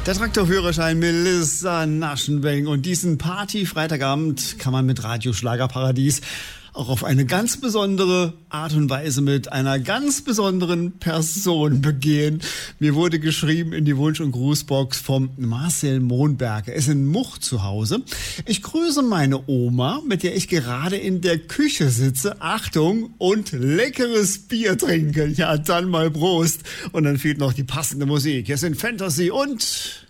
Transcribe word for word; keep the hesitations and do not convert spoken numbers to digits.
Der Traktorführerschein Melissa Naschenweng und diesen Party-Freitagabend kann man mit Radio Schlagerparadies auch auf eine ganz besondere Art und Weise mit einer ganz besonderen Person begehen. Mir wurde geschrieben in die Wunsch- und Grußbox vom Marcel Mohnberg. Er ist in Much zu Hause. Ich grüße meine Oma, mit der ich gerade in der Küche sitze. Achtung, und leckeres Bier trinke. Ja, dann mal Prost. Und dann fehlt noch die passende Musik. Hier sind Fantasy und